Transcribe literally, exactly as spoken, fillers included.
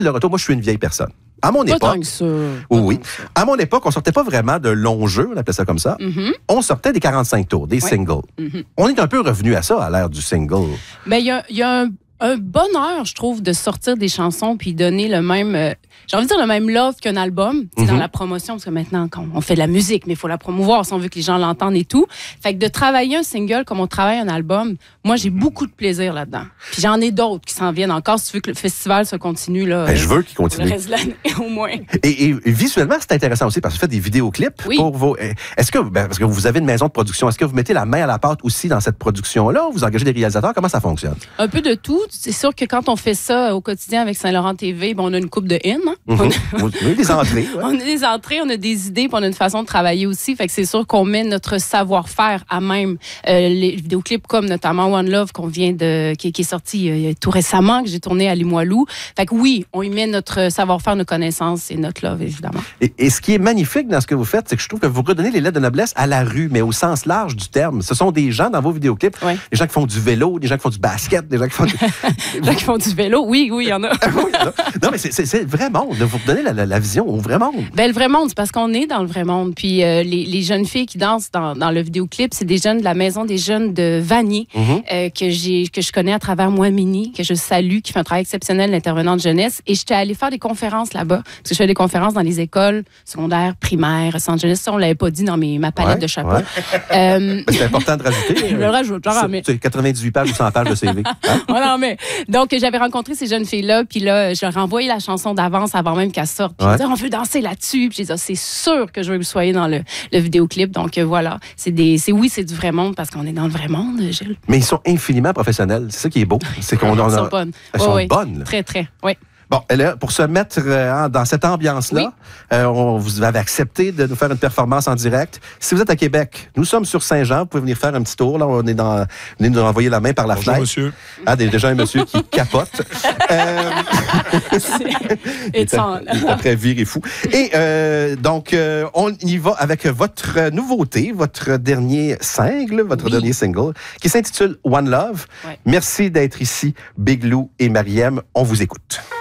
Le retour, moi, je suis une vieille personne. À mon Pas époque. tant que ça. Oui, oui. À mon époque, on sortait pas vraiment de longs jeux, on appelait ça comme ça. Mm-hmm. On sortait des quarante-cinq tours, des Ouais. singles. Mm-hmm. On est un peu revenu à ça, à l'ère du single. Mais il y a, y a un, un bonheur, je trouve, de sortir des chansons puis donner le même, euh, j'ai envie de dire le même love qu'un album, mm-hmm. dans la promotion, parce que maintenant, quand on fait de la musique, mais il faut la promouvoir si on veut que les gens l'entendent et tout. Fait que de travailler un single comme on travaille un album, moi, j'ai beaucoup de plaisir là-dedans. Puis j'en ai d'autres qui s'en viennent encore, si tu veux que le festival se continue, là. Ben, je veux qu'il pour continue. le reste de l'année, au moins. Et, et visuellement, c'est intéressant aussi parce que vous faites des vidéoclips Oui. pour vos. Est-ce que, ben, parce que vous avez une maison de production, est-ce que vous mettez la main à la pâte aussi dans cette production-là? Vous engagez des réalisateurs? Comment ça fonctionne? Un peu de tout. C'est sûr que quand on fait ça au quotidien avec Saint-Laurent T V, ben, on a une coupe de in. Hein? Mm-hmm. On a, oui, des entrées. Ouais. On a des entrées, on a des idées, puis on a une façon de travailler aussi. Fait que c'est sûr qu'on met notre savoir-faire à même. Euh, les vidéoclips comme notamment One Love qu'on vient de, qui, qui est sorti euh, tout récemment, que j'ai tourné à Limoilou. Fait que oui, on y met notre savoir-faire, nos connaissances et notre love, évidemment. Et, et ce qui est magnifique dans ce que vous faites, c'est que je trouve que vous redonnez les lettres de noblesse à la rue, mais au sens large du terme. Ce sont des gens dans vos vidéoclips, ouais. des gens qui font du vélo, des gens qui font du basket, des gens qui font du... des gens qui font du vélo, oui, oui, il y en a. Non, mais c'est, c'est, c'est le vrai monde. Vous redonnez la, la, la vision au vrai monde. Ben, le vrai monde, c'est parce qu'on est dans le vrai monde. Puis euh, les, les jeunes filles qui dansent dans, dans le vidéoclip, c'est des jeunes de la Maison des jeunes de Vanier, mm-hmm. euh, que, j'ai, que je connais à travers moi, Mini, que je salue, qui fait un travail exceptionnel d'intervenant de jeunesse. Et j'étais allée faire des conférences là-bas. Parce que je fais des conférences dans les écoles secondaires, primaires, centre jeunesse. Ça, on ne l'avait pas dit dans mes, ma palette ouais, de chapeaux. Ouais. Euh, c'est important de rajouter. Je le rajoute, genre, mais... C'est quatre-vingt-dix-huit pages ou cent pages de C V. Hein? Voilà, mais... Donc, j'avais rencontré ces jeunes filles-là, puis là, je leur ai envoyé la chanson d'avance avant même qu'elle sorte. Puis ouais. Ils disaient, on veut danser là-dessus. Puis j'ai dit, c'est sûr que je veux que vous soyez dans le, le vidéoclip. Donc, euh, voilà. C'est des, c'est, oui, c'est du vrai monde parce qu'on est dans le vrai monde, Gilles. Mais ils sont infiniment professionnels. C'est ça qui est beau. C'est qu'on Elles a... sont bonnes. Elles oui, sont oui. bonnes. Très, très, oui. Bon, là, pour se mettre euh, dans cette ambiance-là, oui. euh, on, vous avez accepté de nous faire une performance en direct. Si vous êtes à Québec, nous sommes sur Saint-Jean, vous pouvez venir faire un petit tour. Là, on est dans, venez nous envoyer la main par la Bonjour, fenêtre. monsieur. Ah, déjà un monsieur qui capote. euh... il, est après viré fou. Et euh, donc, euh, on y va avec votre nouveauté, votre dernier single, votre oui. dernier single, qui s'intitule One Love. Ouais. Merci d'être ici, Big Lou et Mariem. On vous écoute.